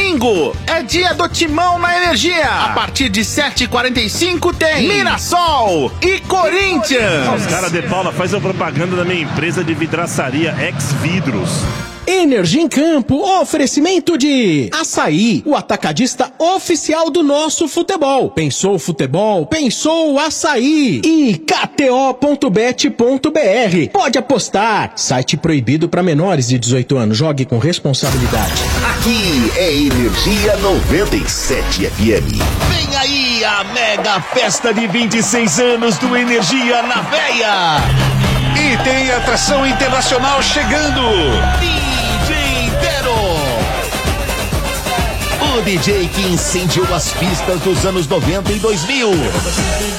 domingo é dia do Timão na Energia. A partir de 7h45 tem Mirassol e Corinthians. Os caras de Paula faz a propaganda da minha empresa de vidraçaria Ex Vidros. Energia em Campo, oferecimento de Açaí, o atacadista oficial do nosso futebol. Pensou futebol? Pensou Açaí. E KTO.bet.br. Pode apostar. Site proibido para menores de 18 anos. Jogue com responsabilidade. Aqui é Energia 97 FM. Vem aí a mega festa de 26 anos do Energia na Veia. E tem atração internacional chegando. DJ Dero. O DJ que incendiou as pistas dos anos 90 e 2000.